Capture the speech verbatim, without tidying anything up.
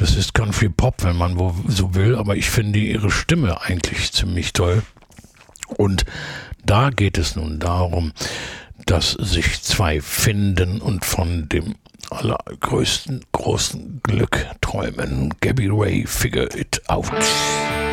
Das ist Country Pop, wenn man wo, so will, aber ich finde ihre Stimme eigentlich ziemlich toll. Und da geht es nun darum, dass sich zwei finden und von dem allergrößten großen Glück träumen. Gabby Ray, Figure It Out.